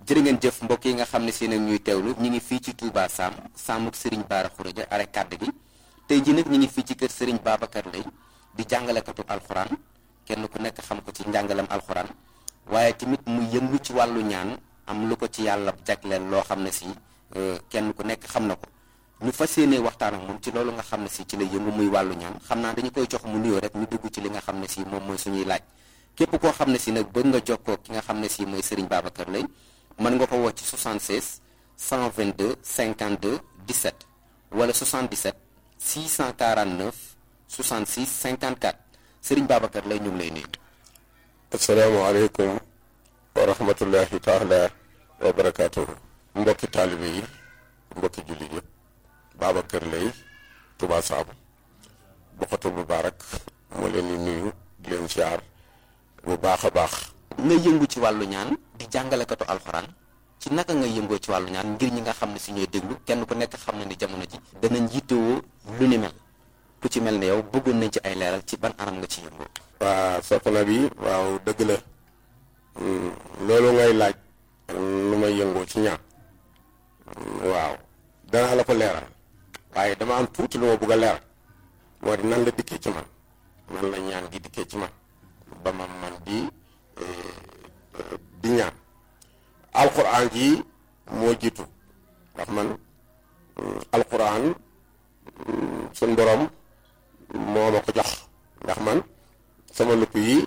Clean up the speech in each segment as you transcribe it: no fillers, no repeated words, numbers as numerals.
jërë ngeen jëf mbokk yi nga xam ne si nag ñuy teewlu ñi ngi fii ci Touba Sam Samuk Serigne Bara Khourédia are kàdd gi tey ji nag ñi ngi fii ci kër Serigne Babacar Lay di jàngalekatu alxuraan kenn ku nekk xam ko ci njàngalam alxuraan waaye tamit mu yëngu ci wàllu ñaan am lu ko ci yàlla jagleel loo xam ne si kenn ku nekk xam na ko ñu fas yéenee waxtaan ak moom ci loolu nga xam ne si ci la yëngu muy wàllu ñaan xam naa dañu koy jox mu nuyoo rek ñu dugg ci li nga xam ne si moom mooy suñuy laaj képp koo xam ne si nag bëgg nga jokkoo ki nga xam ne si mooy Serigne Babacar Lay mën nga ko woo ci 76 122 52 17 wala 77 649 66 54 Serigne Babacar Lay ñu ngi lay nuyu. asalaamaaleykum wa rahmatullahi taala wa barakaatuhu. mbokki taalibe yi mbokki jullit yëpp Babacar Lay Touba Sam Bokhatul Moubarak moo leen di nuyu di leen siyaar bu baax a baax. nga yëngu ci wàllu ñaan di jàngalekatu alxuraan ci naka nga yëngoo ci wàllu ñaan ngir ñi nga xam ne si ñooy déglu kenn ku nekk xam na ni jamono ji danañ yittewoo lu ni mel ku ci mel ne yow bëggoon nañ ci ay leeral ci ban anam nga ci yëngoo. waa soxna bi waaw dëgg la loolu ngay laaj lu may yëngoo ci ñaan waaw danaa la ko leeral waaye dama am tuuti lu ma bëgg a leeral moo di nan la dikkee ci man nan la ñaan gi dikkee ci man ba ma man di ñaan alquran ji moo jiitu ndax man alquran suñ borom moo ma ko jox ndax man sama lupp yi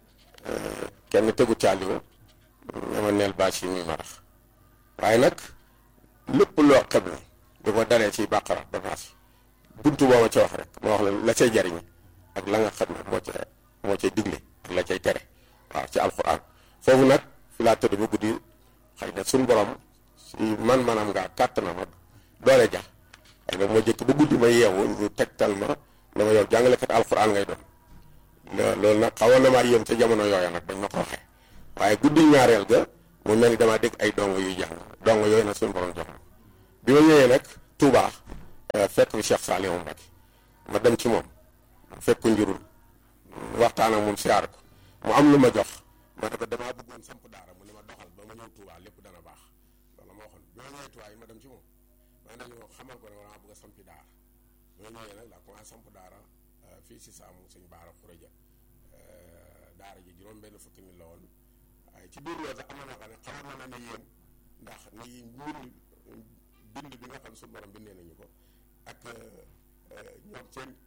kenn tegu caaliwa dama neel bâche yi muy marax waaye nag lépp loo xam ne di ko dalee ci bàqara ba naas buntu boo ma ca wax rek ma wax la cay jariñ ak la nga xam ne moo cay digle ak la cay tere waaw ci alquran foofu nag fi laa tëdd ba guddi xëy na suñ borom si man-manam ngaa kàtt na ma doole jax xëy na moo jëkk ba guddi ma yeewu ñu tegtal ma dama yow jàngalekat alquran ngay doon loolu nag xawoon na maa yéem ca jamono yooya nag dañ ma ko waxee waaye guddi ñaareel ga mu mel ni damaa dégg ay dongo yuy jàng dongo yooyu nag suñu borom jox na bi ma ñëwee nag Touba fekk fi Cheikh Saliou Mbacké ma dem ci moom fekk ko njurul waxtaan ak moom siyaar ko mu am lu ma jox ma ne ko damaa bëggoon samp daara mu ne ma doxal ba ma ñëw Touba lépp dana baax loolu ma waxoon bi ma ñëwee Touba yi ma dem ci moom ma ne ko xamal ko ne ma bëgg a sampi daara bi ma ñëwee nag laa commencé samp daara fii si Saamu Sëñ Bara Khourédia daara ji juróom benn fukki nit la woon waaye ci biir loolu sax am na noo xam ne xamoon na ne yéen ndax ni bind bi nga xam suñu borom bindee nañu ko ak ñoom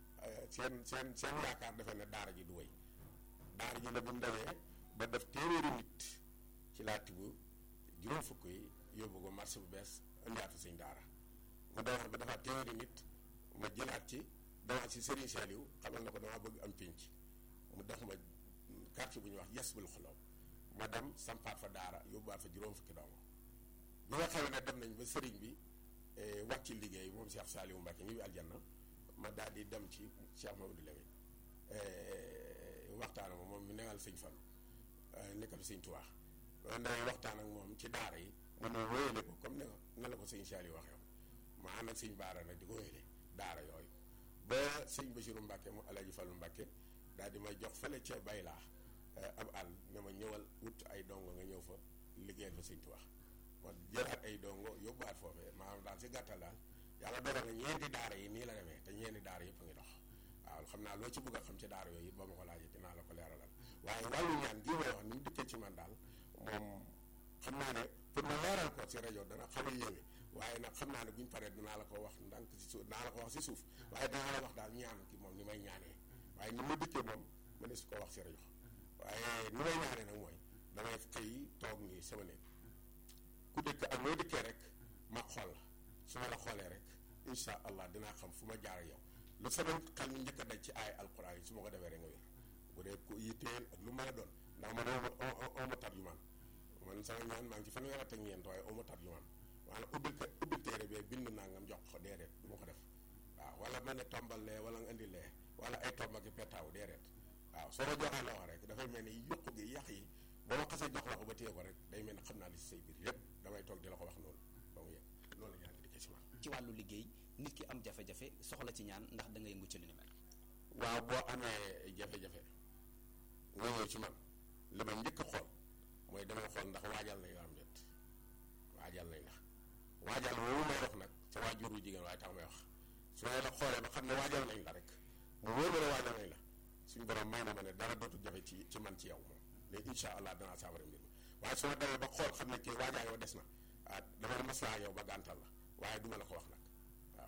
seen yaakaar defe ne daara ji du wéy daara ji la bu ndawee ba def téeméeri nit ci laa tibb juróom fukk yi yóbbu ko marché bu bees indiwaat fa sëñ daara mu defaat ba defaat téeméeri nit ma jëlaat ci demaat si Serigne Saliou xamal na ko damaa bëgg am pénc mu def ma quartier bu ñuy wax Yasbul Xulaw ma dem sampaat fa daara yóbbuwaat fa juróom fukki dongo bi nga xam ne dem nañ ba Serigne bi wàcc liggéey moom Cheikh Saliou Mbacké ñibbi aljanna ma daal di dem ci Cheikh Mamadou Lamine waxtaan ak moom mi nekkal sëñ Fallu nekkal sëñ Tuubaa damay waxtaan ak moom ci daara yi mu ne wéyale ko comme ne la ko sëñ Saliou waxee ma ànd ak sëñ Baara nag di ko wéyale daara yooyu ba sëñ Bassirou Mbacké mu Alaaji Fallu Mbacké daal di may jox fële ca Baylaa ab àll ne ma ñëwal wut ay dongo nga ñëw fa liggéeyal fa sëñ Tuubaa ma jëlaat ay dongo yóbbuwaat foofee maanaam daal si gàttal daal yàlla dogal na ñeenti daara yi nii la demee te ñeenti daara yëpp a ngi dox waaw xam naa loo ci bëgg a xam ci daara yooyu it ba ma ko laajee dinaa la ko leeralal waaye wàllu ñaan gi may wax ni mu dikkee ci man daal moom xam naa ne pour ma leeral ko si rajo dana xaw a yéeme waaye nag xam naa ne buñ paree dinaa la ko wax ndànk si suuf dinaa la ko wax si suuf waaye dinaa la wax daal ñaan ki moom ni may ñaanee waaye ni ma dikkee moom ma ne su ko wax si rajo waaye ni may ñaanee nag mooy damay xëy toog nii sama néeg ku dëkk ak loo dëkkee rek ma xool la su ma la xoolee rek incha allah dinaa xam fu ma jaar ak yow lu sama xel njëkk a daj ci ay alquran yi su ma ko defee rek nga wér bu dee ko yitteel ak lu mën a doon ndax man oma tarjumaan man sama ñaan maa ngi ci fanweer ak ñeent waaye oma tarjumaan maanaam ubbil téere bee bind nangam jox ko déedéet du ma ko def waaw wala ma ne tombal lee wala nga indi lee wala ay tomb ak petaaw déedéet waaw soo ma joxee loo rek dafay mel ni yokku gi yàq yi ba ma xasee jox la ko ba téye ko rek day mel ni xam naa li si say biir yépp damay toog di la ko wax noonu ba mu yegg loolu la ñaan gi dikkee ci man ci wàllu liggéey nit ki am jafe-jafe soxla ci ñaan ndax da nga yëngu ci li ni mel. waaw boo amee jafe-jafe nga ñëw ci man li ma njëkk a xool mooy damay xool ndax waajal na yoo am net waajal nañ la waajal woowu may wax nag sa waajur wu jigéen waaye tax may wax su may la xoolee ba xam ne waajal nañ la rek mu wóor ma ne waajal nañ la suñu borom may na ma ne dara dootul jafe ci man ci yow moom léegi incha allah danaa saafara mbir mi waaye su ma demee ba xool xam ne kii waajaa yow des na dama maslaa yow ba gàntal la waaye duma la ko wax nag waaw.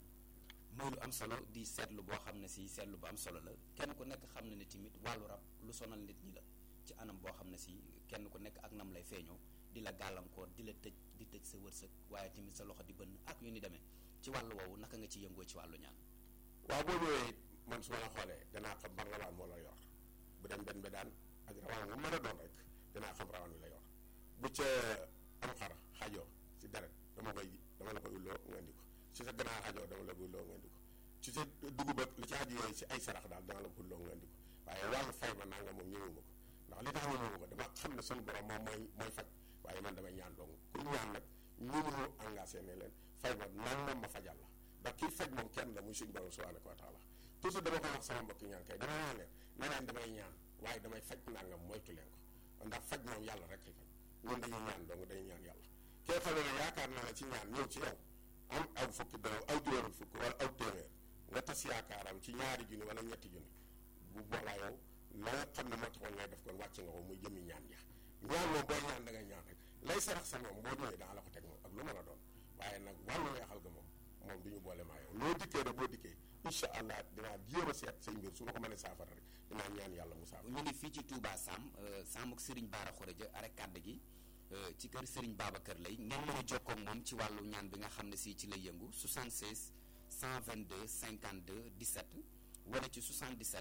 muy lu am solo di seetlu boo xam ne si seetlu bu am solo la kenn ku nekk xam na ne tamit wàllu rab lu sonal nit ñi la ci anam boo xam ne si kenn ku nekk ak nam lay feeñoo di la gàllankoor di la tëj sa wërsëg waaye tamit sa loxo di bënn ak yu ni demee ci wàllu woowu naka nga ci yëngoo ci wàllu ñaan. waaw boo ñëwee man su ma la xoolee danaa xam ban rawaan moo la yor bu dem benn bi daan ak rawaan bu mën a doon rek danaa xam rawaan wi la yor bu ca am xar xajoo ci deret dama la koy ulloo nga indi ko ci sa ganaar xajoo dama la koy ulloo nga indi ko ci sa dugub ak li ci aju yooyu ci ay sarax daal dama la ko ulloo nga indi ko waaye wàllu fay ma nanga moom ñëwuma ko ndax li tax ñëwuma ko dama xam ne sunu borom moom mooy faj waaye man damay ñaan dong ku ñaan nag ñëwuñu engagé ne leen fay ma nangam ma fajal la ndax kii faj moom kenn la muy suñu borom subhanahu wa taala toujours dama ko wax sama mbokk ñaan kay dama naan leen ne leen damay ñaan waaye damay faj nangam moytu leen ko ndax faj moom yàlla rek kay faj ñun dañuy ñaan dong dañuy ñaan yàlla kee xam ne yaakaar naa la ci ñaan ñëw ci yow am aw fukki dërëm aw juróomi fukk wala aw téeméer nga tas yaakaaram ci ñaari junni wala ñetti junni bu boobaa yow la nga xam ne moo taxoon ngay def kon wàcc nga ko muy jëmi ñaan ja ñaan moom booy ñaan da ngay ñaan rek lay sarax sa moom boo ñëwee daa la ko teg moom ak lu mën a doon waaye nag wàllu weexal ga moom du ñu boole maa yow loo dikkee da boo dikkee incha allah dinaa jéem a seet say mbir su ma ko mënee saafara rek dinaa ñaan yàlla mu saafara. ñu ngi fii ci Touba Sam Sam ak Serigne Bara Khourédia arrêt kàdd gi ci kër Serigne Babacar Lay ngeen mën a jokkoo ak moom ci wàllu ñaan bi nga xam ne si ci lay yëngu 76 122 52 17 wala ci 77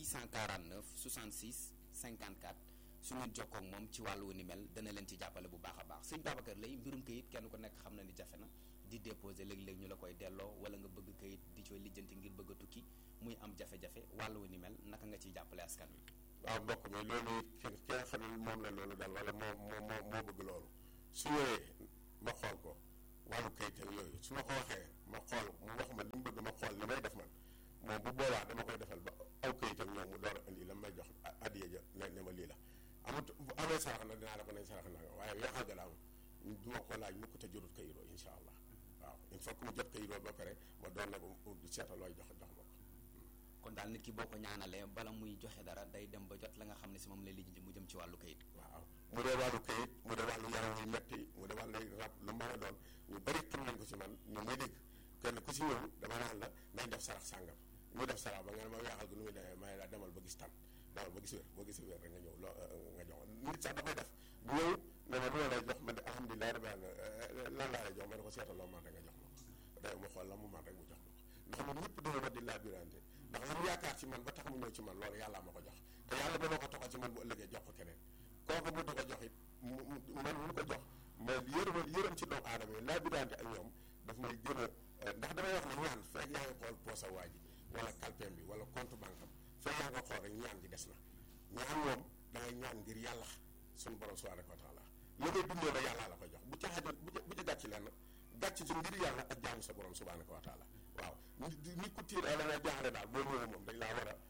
649 66 54 su ngeen jokkoo ak moom ci wàllu wu ni mel dana leen ci jàppale bu baax a baax Serigne Babacar Lay mbirum kayit kenn ku nekk xam na ni jafe na di déposer léeg-léeg ñu la koy delloo wala nga bëgg kayit di cooy lijjanti ngir bëgg a tukki muy am jafe-jafe wàllu wu ni mel naka nga ciy jàppale askan wi. waaw mbokk mi loolu ki nga xam ne moom la loolu dal wala moo bëgg loolu su ñëwee ma xool ko wàllu kayit ak yooyu su ma ko waxee ma xool mu wax ma li mu bëgg ma xool li may def man moom bu boobaa dama koy defal ba aw kayit ak ñoom mu door a indi la may jox addiya ja ne ma lii la amut bu amee sarax na dinaa la ko nañ sarax na nga waaye yaxal ga la am du ma ko laaj mukk te jotut kayitoo incha allah waaw il faut que mu jot kayitoo ba pare ma doon nag seeta looy jox ma ko. kon daal nit ki boo ko ñaanalee bala muy joxe dara day dem ba jot la nga xam ne si moom lay lijjanti mu jëm ci wàllu kayit. waaw mu dee wàllu kayit mu dee wàllu yaram yu metti mu dee wàllu rab lu mën a doon ñu bëri xam nañ ko si man ñu may dégg kenn ku si ñëw dama naan la nañ def sarax sàngam ñu def sarax ba nga ne ma yaaxal ko nu muy demee may la demal ba gis tan demal ba gis wér boo gisee wér rek nga ñëw nga jox nit sax dafay def bu ñëw ne ma duma lay jox man de alhamdulilah rabbil alamin lan laa lay jox ma ne ko seetaloo man rek nga jox ma ko day ma xool la mu man rek mu jox ma ko ndax man ñëpp dama ma di laa birante ndax la mu yaakaar ci man ba tax mu ñëw ci man loolu yàlla ma ko jox te yàlla dama ko toxal ci man bu ëllëgee jox ko keneen kooku bu du ko jox it man mu ko jox ma yërëm ci doomu aadama yi laa birante ak ñoom daf may gën a ndax damay wax ne ñaan fekk yaa ngi xool poosa waa ji wala kalpeem bi wala compte banque am fekk yaa nga xool rek ñaan gi des na ñaan moom dangay ñaan ngir yàlla suñu borom subhanahu wa taala la ngay dundee ba yàlla la ko jox bu ca xajal bu ca gàcc lenn gàcc ci ngir yàlla ak jaamu sa borom subhanahu wa taala waaw nit ku tiir da nga jaaxle daal boo ñëwee moom dañ laa war a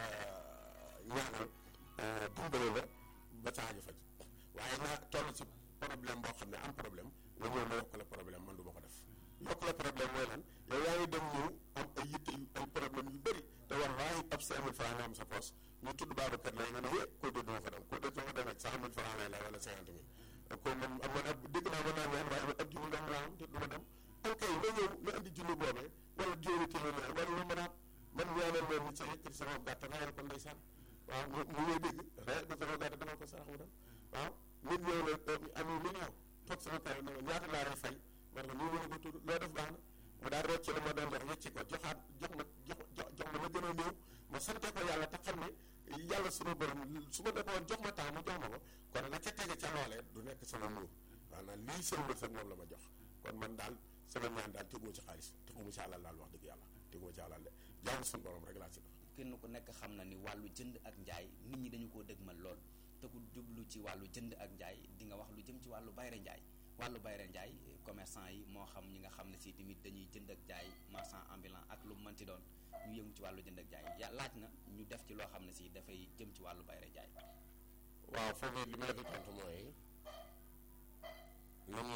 ñaanal dimbale la ba sa aajo faj waaye naa toll ci problème boo xam ne am problème nga ñëw ma yokk la problème man du ma ko def yokk la problème mooy lan yow yaa ngi dem ñëw am ay yitte ay problème yu bëri te war waaye ab 5000 francs nga am sa poche ñu tudd Babacar Lay nga ne koo dee duma fa dem koo dee soo fa demee 100000 francs lay lay wala 50000 ko man ab dégg naa ba naan waaye ab junni nga am te du ma dem ok nga ñëw nga indi junni boobee wala juróomi téeméer wala lu mën a man ñaanal leen ni ci yëkkati sama gàtt rayal ko ndeysaan waaw mu ngay dégg rayal ko sama gàtt dama ko sarax mu dem waaw nit ñëw na am million toog sama kër ne ñaata laa lay fay man la ñu mën a ko tudd loo def baax na mu daal rocc la ma doon jox wecci ko joxaat jox ma gën a néew ma sante ko yàlla te xam ne yàlla suma borom su ma defoon jox ma temps mu jox ma ko kon la ca tege ca loolee du nekk sama muur maanaam lii seen wërsëg moom la ma jox kon man daal sama ñaan daal teguma ci xaalis teguma ci alal daal wax dëgg yàlla teguma ci alal de jaamu suñu borom rek laa ci def. kenn ku nekk xam na ni wàllu jënd ak njaay nit ñi dañu koo dëgmal lool te ku jublu ci wàllu jënd ak njaay di nga wax lu jëm ci wàllu bayre njaay wàllu bayre njaay commerçant yi moo xam ñi nga xam ne si tamit dañuy jënd ak jaay marchand ambulant ak lu mënti doon ñu yëngu ci wàllu jënd ak jaay ya laaj na ñu def ci loo xam ne si dafay jëm ci wàllu bayre njaay. waaw foofu li ma la fi tontu mooy nit ñi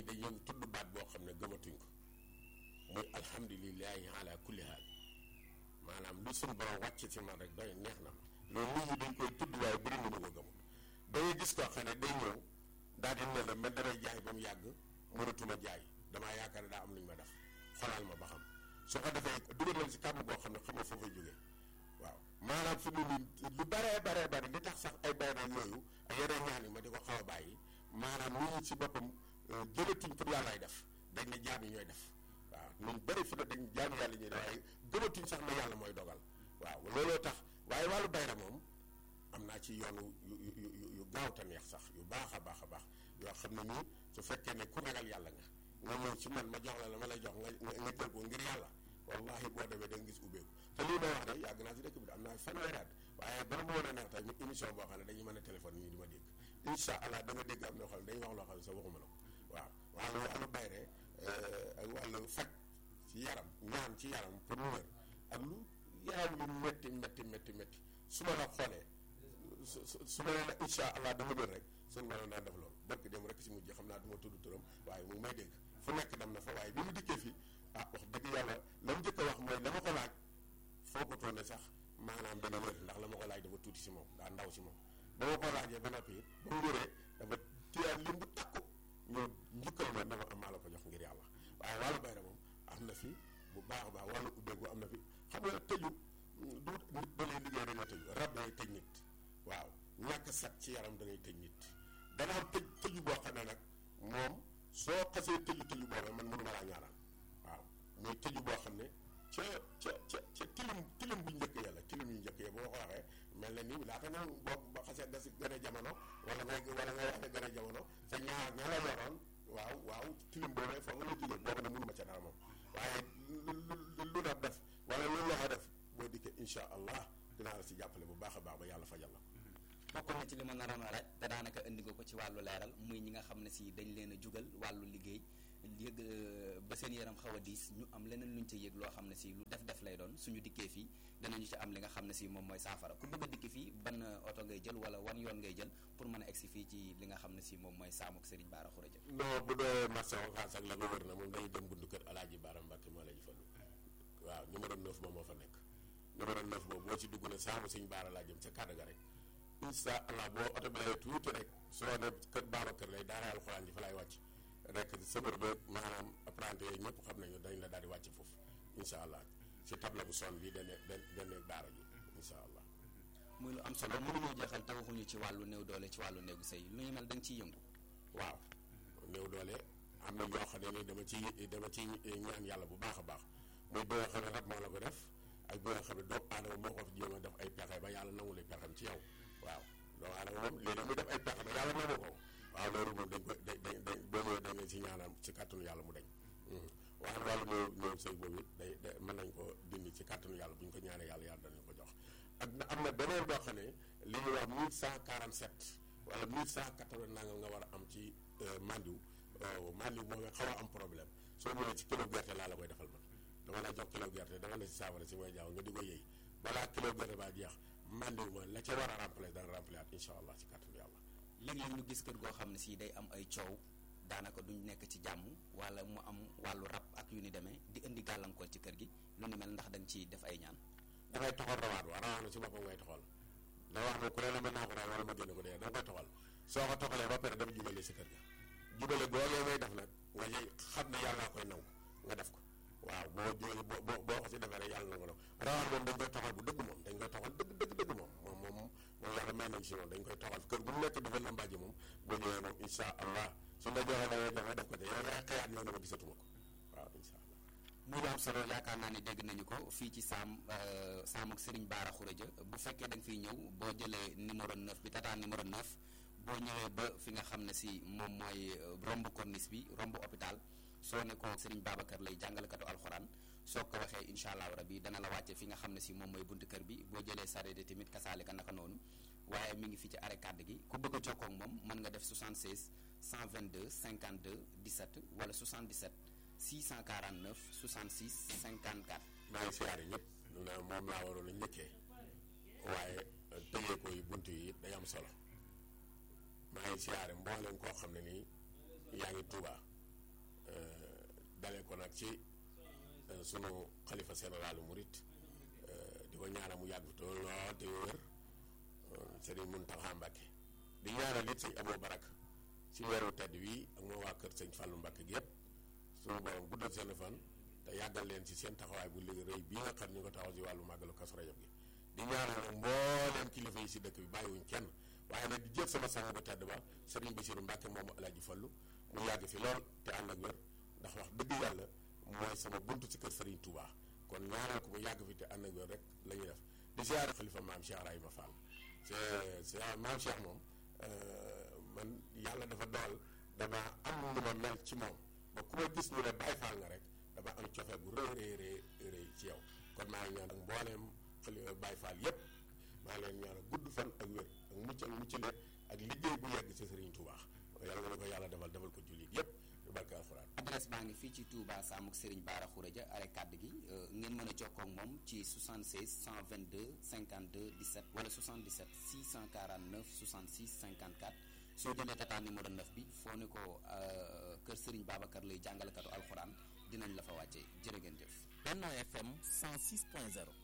dañuy tudd baat boo xam ne gëmatuñ ko muy alhamdulilahi ala kulli haal maanaam lu suñu borom wàcc ci man rek doy neex na ma loolu nit ñi dañ koy tudd waaye bëri na ñu ko gëmul dangay gis koo xam ne day ñëw daal di ne la man damay jaay ba mu yàgg mënatuma jaay damaa yaakaar ne daa am lu ñu ma def xolal ma ba xam su ko defee dugal nañ si kàddu boo xam ne xam nga foofa jógee waaw maanaam fi mu nii lu baree bari li tax sax ay bayre yooyu ak yeneen ñaan yi ma di ko xaw a bàyyi maanaam nit ñi si boppam jëlatuñ pour yàllaay def dañ ne jaam yi ñooy def waaw ñun bëri fi ne dañ jaam yàlla ñuy def waaye gëmatuñ sax ne yàlla mooy dogal waaw looloo tax waaye wàllu bayre moom am naa ci yoonu yu gaaw te neex sax yu baax a baax yoo xam ne nii su fekkee ne ku ragal yàlla nga ñëw ci man ma jox la ma lay jox nga jël ko ngir yàlla wallahi boo demee da nga gis ubbeeku te lii may wax de yàgg naa si dëkk bi am naa fanweeri at waaye bala ma woon a neex tey émission boo xam ne dañuy mën a téléphone ñu di ma dégg incha allah da nga dégg am na xam ne dañuy wax loo xam ne sax waxuma la ko waaw wàllu bayre ak wàllu faj ci yaram ñaan ci yaram pour mu wér ak lu yaram lu métti su ma la xoolee su ma nee la incha allah dama wér rek suñu ma daan def loolu barke dem rek si mujj xam naa du ma tudd turam waaye mu ngi may dégg fu nekk dem na fa waaye bi mu dikkee fii wax dëgg yàlla la mu njëkk a wax mooy la ma ko laaj foogutoon ne sax maanaam dana wér ndax la ma ko laaj dafa tuuti si moom daa ndaw si moom ba ma ko laajee ba noppi it ba mu wéree dafa téyaat lim bu takku ñoo njukkal ma dafa am maa la ko jox ngir yàlla waaye wàllu bayra moom am na fi bu baax a baax wàllu ubbeeku am na fi xam nga tëju du nit ba lay liggéey dana tëju rab day tëj nit waaw ñàkk sat ci yaram da ngay tëj nit dana am tëju boo xam ne nag moom soo xasee tëju boobee man mënuma laa ñaanal waaw muy tëju boo xam ne ca tilim bu njëkk ya la tilim yu njëkk ya boo ko waxee mel na ni laata na boo xasee da si gën a jamono wala ngay wax ne gën a jamono sa ña la yoroon waaw tilim boobee foog nga la jógee boobu ne mënuma ca dara moom waaye lu na def wala lu loxo def boo dikkee insha allah dinaa la si jàppale bu baax a baax ba yàlla fajal la bokkoon na ci li ma naroon a rek te daanaka indi nga ko ci wàllu leeral muy ñi nga xam ne si dañ leen a jugal wàllu liggéey yëg ba seen yaram xaw a diis ñu am leneen luñ ca yëg loo xam ne si lu def lay doon suñu dikkee fii danañu ci am li nga xam ne si moom mooy saafara ku bëgg a dikki fii ban oto ngay jël wala wan yoon ngay jël pour mën a egsi fii ci li nga xam ne si moom mooy saamuk Serigne Bara Khourédia. non bu dee marché Ocass ak la ko wër na moom dañuy dem buntu kër Alaaji Bara Mbacke moo lay fallu waaw numéro 9 moom moo fa nekk numéro 9 boobu boo ci dugg ne saamu Serigne Bara laa jëm ca kàddu ga rek incha allah boo oto bi lay tuuti rek soo ne kër Babacar lay daara alxuraan ji fa lay wàcc rek sëbër ba maanaam apprenti yooyu ñëpp xam nañu dañ la daal di wàcc foofu incha allah si table bu son bi dana daara ji incha allah. muy lu am solo mënuñoo jeexal te waxuñu ci wàllu néew doole ci wàllu néegu sëy lu ñu mel da nga ciy yëngu. waaw néew doole am na ñoo xam ne ni dama ci ñaan yàlla bu baax a baax muy ba nga xam ne rab moo la ko def ak ba nga xam ne doomu aadama moo ko fi jéem a def ay pexe ba yàlla nangu lay pexem ci yow waaw doomu aadama moom léegi muy def ay pexe ba yàlla nangu ko waaw loolu moom dañ ko boo dañ leen ci ñaanal ci kàttanu yàlla mu dañ waaye wàllu néew sëy boobu it day mën nañ ko dindi ci kàttanu yàlla bu ñu ko ñaanee yàlla danañ ko jox ak am na beneen boo xam ne li ñuy wax 1147 wala 1180 nangam nga war a am ci mandiw moom xaw a am problème soo ñëwee ci kilo gerte laa la koy defal man dama lay jox kilo gerte dama ne si saafara si mooy jaaw nga di ko yëy balaa kilo gerte baa jeex mandiw ma la ca war a remplacer dana remplacer incha allah ci kàttanu yàlla. léeg-léeg ñu gis kër goo xam ne si day am ay coow daanaka duñ nekk ci jàmm wala mu am wàllu rab ak yu ni demee di indi gàllankoor ci kër gi lu ni mel ndax da nga ciy def ay ñaan. da ngay toxal rawaat na si boppam ngay toxal da wax ne ku ne la mën naa ko raay wala ma génn ko dee da nga koy toxal soo ko toxalee ba pare dama jubale si kër ga jubale googee ngay def nag nga xam ne yàlla koy nangu nga def ko waaw boo ko si defee rek yàlla nangu rawaat moom dañ koy toxal bu dëgg moom dañ koy toxal dëgg moom yàlla may nañ si moom dañ koy toxal kër bu mu nekk dafa lambaaji moom boo ñëwee moom insha allah su la joxee da ngay def ko te yow yaa xëyaat ñoo ne ma gisatuma ko waaw insha allah muy lu am solo yaakaar naa ne dégg nañu ko fii ci saam ak Serigne Bara Khourédia bu fekkee da nga fiy ñëw boo jëlee numéro 9 bi tata numéro 9 boo ñëwee ba fi nga xam ne si moom mooy romb corniche bi romb hôpital soo ne ko Serigne Babacar lay jàngalekatu alxuraan soo ko waxee incha allahu rabi dana la wàcce fi nga xam ne si moom mooy buntu kër bi boo jëlee sareet tamit kasaale ka naka noonu waaye mi ngi fi ci arrêt kàdd gi ku bëgg a jokkoo ak moom mën nga def 76 122 52 17 wala 77 649 66 54. maa ngi siyaare ñëpp moom laa waroon a njëkkee waaye tëjee ko yi bunt yi day am solo maa ngi siyaare mboolem koo xam ne nii yaa ngi Tuuba dalee ko nag ci sunu xalifa généralu murit di ko ñaanal mu yàgg fi tool lool te wér Sëriñ Muntaxa Mbàkke di ñaanal it sëñ Abou Barak ci weeru tedd wi ak moo waa kër sëñ Fàllu Mbàkke gi yëpp sunu borom guddal seen fan te yàggal leen ci seen taxawaay bu léegi rëy bii nga xam ñu ko taxaw ci wàllu màggalu Kazu Rajab gi di ñaanal nag mbooleem kilifa yi si dëkk bi bàyyiwuñ kenn waaye nag di jël sama sang bu tedd ba Sëriñ Basiru Mbàkke moomu Alaaji Fallu mu yàgg fi lool te ànd ak wér ndax wax dëgg yàlla mooy sama buntu ci kër Sëriñ Touba kon ñaanal ko mu yàgg fi te ànd ak wér rek la ñuy def di siyaare xalifa maam Cheikh Rahima Fall c'est maam Cheikh moom man yàlla dafa dogal dama am lu ma mel ci moom ba ku ma gis ñu ne Baay Faal nga rek dama am cofeel gu rëy ci yow kon maa ngi ñaan ak mbooleem xalifa Baay Faal yépp maa ngi leen ñaan gudd fan ak wér ak muccale ak liggéey bu yegg ci Sëriñ Touba yàlla na ko yàlla defal ko jullit yépp yu barke alxuraan. adresse baa ngi fii ci Touba Samuk Serigne Bara Khourédia are kàdd gi ngeen mën a jokkoo ak moom ci 76 122 52 17 wala 77 649 66 54 soo jëlee tata numéro 9 bi foo ne ko kër Serigne Babacar lay jàngalekatu alxuraan dinañ la fa wàccee jërë ngeen jëf. Benno FM 106.0